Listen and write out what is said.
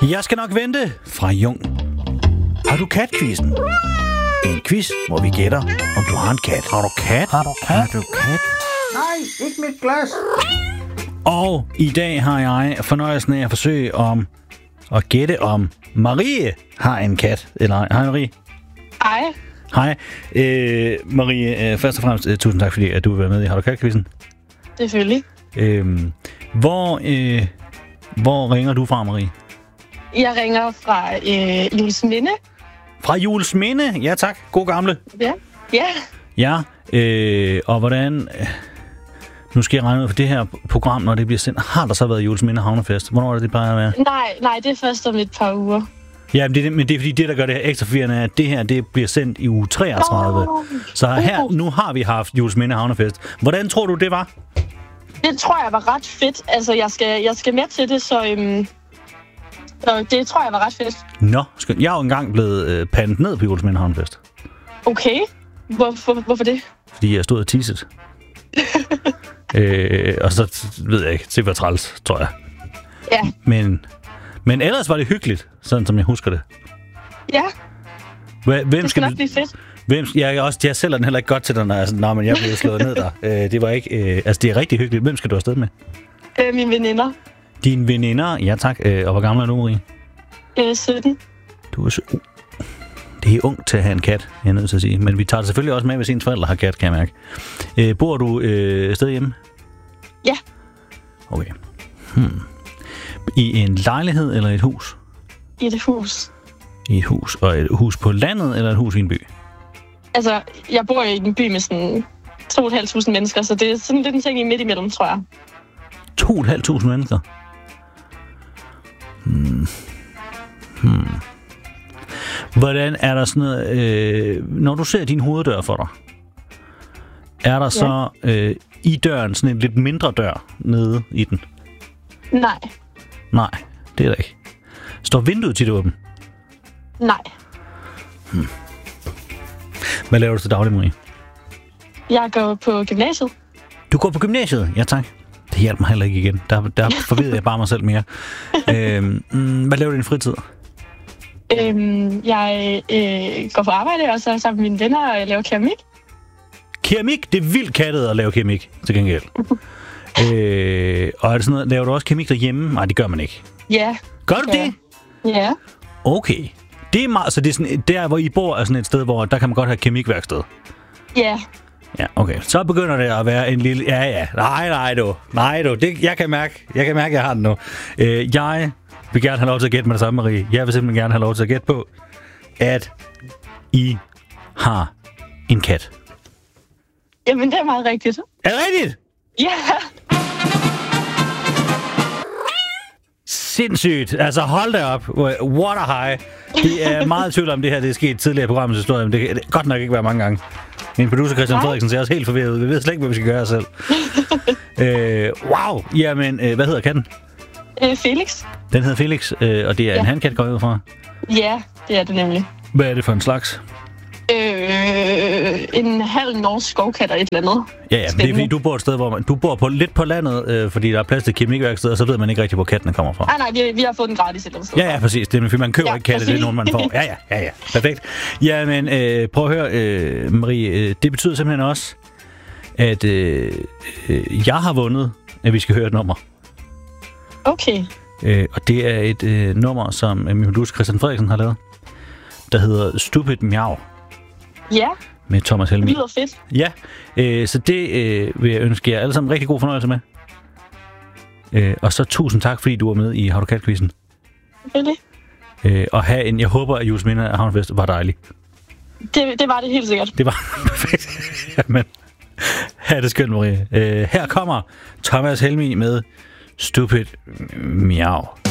Jeg skal nok vente fra Jung. Har du katquizzen? En quiz, hvor vi gætter, om du har en kat. Har du kat? Har du kat? Har du kat? Nej, ikke mit glas. Og i dag har jeg fornøjelsen af at forsøge at gætte, om Marie har en kat. Eller ej. Hej Marie. Hej. Hej. Marie, først og fremmest tusind tak, fordi at du vil være med i Har du kat-quizzen. Selvfølgelig. Hvor ringer du fra, Marie? Jeg ringer fra Juelsminde. Fra Juelsminde? Ja tak. God gamle. Ja. Ja. Ja, og hvordan... Nu skal jeg regne ud for det her program, når det bliver sendt. Har der så været Juelsminde Havnefest? Hvornår er det plejer at være? Nej, det er først om et par uger. Ja, men det er fordi det, der gør det her ekstra forvirrende, at det her, det bliver sendt i uge 33. Så her, nu har vi haft Juelsminde Havnefest. Hvordan tror du, det var? Det tror jeg var ret fedt. Altså, jeg skal med til det, så det tror jeg var ret fedt. Nå, jeg er jo engang blevet pandet ned på Juelsminde Havnefest. Okay. Hvorfor det? Fordi jeg stod og tisset. Og så ved jeg ikke, det var træls, tror jeg. Ja. Men ellers var det hyggeligt, sådan som jeg husker det. Ja. Hvem det skal nok blive fedt. Jeg sælger den heller ikke godt til dig, når jeg sådan, men jeg blev slået ned der. Det var ikke, det er rigtig hyggeligt. Hvem skal du afsted med? Mine veninder. Dine veninder? Ja tak. Og hvor gammel er du, Marie? 17. Du er så... Det er ung til at have en kat, jeg er nødt til at sige. Men vi tager det selvfølgelig også med, hvis ens forældre har kat, kan jeg mærke. Bor du sted hjemme? Ja. Okay. I en lejlighed eller et hus? I et hus. I et hus. Og et hus på landet eller et hus i en by? Altså, jeg bor i en by med sådan 2.500 mennesker, så det er sådan lidt en ting i midt imellem, tror jeg. 2.500 mennesker? Hvordan er der sådan noget... når du ser din hoveddør for dig, er der så i døren sådan en lidt mindre dør nede i den? Nej. Nej, det er der ikke. Står vinduet tit åben? Nej. Hvad laver du til daglig, Marie? Jeg går på gymnasiet. Du går på gymnasiet? Ja, tak. Det hjælper mig heller ikke igen. Der forvirrer jeg bare mig selv mere. Hvad laver du i din fritid? Jeg går på arbejde, og så sammen med mine venner og laver keramik. Keramik? Det er vildt kattet at lave keramik, til gengæld. Og er det sådan noget, laver du også keramik derhjemme? Nej, det gør man ikke. Ja. Gør du det? Ja. Okay. Det er meget, så det er sådan, der, hvor I bor, er sådan et sted, hvor der kan man godt have keramikværksted. Ja. Ja, okay. Så begynder det at være en lille... Ja. Nej, du. Det, jeg kan mærke, jeg har den nu. Jeg vil gerne have lov til at gætte med det samme, Marie. Jeg vil simpelthen gerne have lov til at gætte på, at I har en kat. Jamen, det er meget rigtigt. Er det rigtigt? Ja. Sindssygt. Altså, hold da op. What a high. Det er meget tvivl om, det her det er sket tidligere i programmets historie, men det kan godt nok ikke være mange gange. Min producer Christian Frederiksen ser også helt forvirret ud. Vi ved slet ikke, hvad vi skal gøre selv. Wow. Jamen, hvad hedder katten? Felix. Den hedder Felix, og det er en hankat, går jeg ud fra? Ja, det er det nemlig. Hvad er det for en slags? En halv norsk skovkat og et eller andet. Ja, det er fordi, du bor et sted, hvor du bor lidt på landet, fordi der er plads til keramikværksted, og så ved man ikke rigtig, hvor kattene kommer fra. Nej, vi har fået den gratis et eller andet sted. Ja, præcis. Det er, fordi man køber ikke katte, det er nogen, man får. Ja. Perfekt. Ja, men prøv at høre, Marie, det betyder simpelthen også, at jeg har vundet, at vi skal høre et nummer. Okay. Og det er et nummer, som min producer Christian Frederiksen har lavet, der hedder Stupid Miau. Ja. Med Thomas Helmig. Det lyder fedt. Ja, så det vil jeg ønske jer alle sammen rigtig god fornøjelse med. Og så tusind tak, fordi du var med i Har du kat-quizzen. Selvfølgelig. Og jeg håber, at Juelsminde Havnefest var dejlig. Det var det helt sikkert. Det var perfekt. Jamen, ha' det skønt, Marie. Her kommer Thomas Helmig med Stupid Miau.